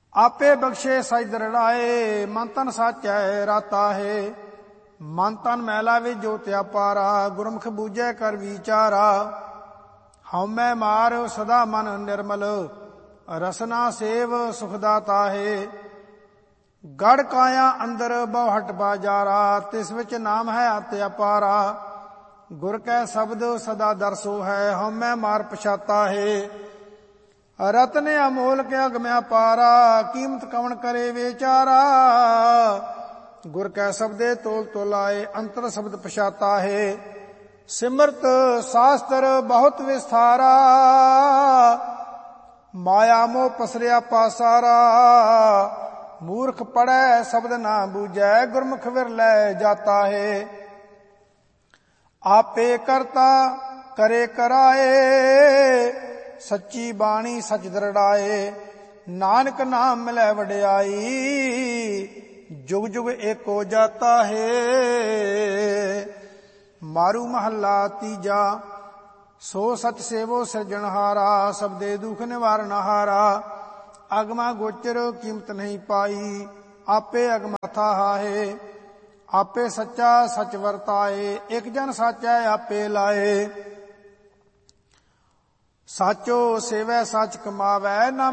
ਆਪੇ ਬਖਸ਼ੇ ਸਚ ਦਰੜਾਏ, ਮਨ ਤਨ ਸਾਚੈ ਰਾਤਾ ਹੈ। ਮਨ ਤਨ ਮੈਲਾ ਵਿੱਚ ਜੋਤਿਆ ਪਾਰਾ, ਗੁਰਮੁਖ ਬੂਝੈ ਕਰ ਵਿਚਾਰਾ। ਹਉਮੈ ਮਾਰ ਸਦਾ ਮਨ ਨਿਰਮਲ, ਰਸਨਾ ਸੇਵ ਸੁਖ ਦਾਤਾ ਹੈ। ਗੜ ਕਾਇਆ ਅੰਦਰ ਬਹੁ ਹਟ ਬਾਜਾਰਾ, ਤਿਸ ਵਿੱਚ ਨਾਮ ਹੈ ਅਤਿ ਅਪਾਰਾ। ਗੁਰ ਕੈ ਸ਼ਬਦ ਸਦਾ ਦਰਸੋ ਹੈ, ਹਉਮੈ ਮਾਰ ਪਛਾਤਾ ਹੈ। ਰਤਨ ਅਮੋਲਕ ਅਗਮਿਆ ਪਾਰਾ, ਕੀਮਤ ਕਵਣ ਕਰੇ ਵਿਚਾਰਾ। ਗੁਰ ਕੈ ਸ਼ਬਦੇ ਤੋਲ ਤੋਲਾਏ, ਅੰਤਰ ਸ਼ਬਦ ਪਛਾਤਾ ਹੈ। ਸਿਮਰਤ ਸ਼ਾਸਤਰ ਬਹੁਤ ਵਿਸਥਾਰਾ, ਮਾਇਆ ਮੋਹ ਪਸਰਿਆ ਪਾਸਾਰਾ। ਮੂਰਖ ਪੜੈ ਸ਼ਬਦ ਨਾ ਬੂਝੈ, ਗੁਰਮੁਖ ਵਿਰਲੇ ਜਾਤਾ ਹੈ। ਆਪੇ ਕਰਤਾ ਕਰੇ ਕਰਾਏ, ਸੱਚੀ ਬਾਣੀ ਸਚ ਦਰੜਾਏ। ਨਾਨਕ ਨਾਮ ਮਿਲੈ ਵਡਿਆਈ, ਜੁਗ ਜੁਗ ਏਕੋ ਜਾਤਾ ਹੈ। ਮਾਰੂ ਮਹੱਲਾ ਤੀਜਾ। ਸੋ ਸਚ ਸੇਵੋ ਸਿਰਜਣਹਾਰਾ, ਸਬਦੇ ਦੁਖ ਨਿਵਾਰਨ ਹਾਰਾ। ਅਗਮਾ ਗੋਚਰ ਕੀਮਤ ਨਹੀਂ ਪਾਈ, ਆਪੇ ਅਗਮਥਾ ਹੈ। ਆਪੇ ਸੱਚਾ ਸਚ ਵਰਤਾਏ, ਇਕ ਜਨ ਸਾਚੈ ਆਪੇ ਲਾਏ। ਸਾਚੋ ਸੇਵੈ ਸਚ ਕਮਾਵੈ, ਨਾ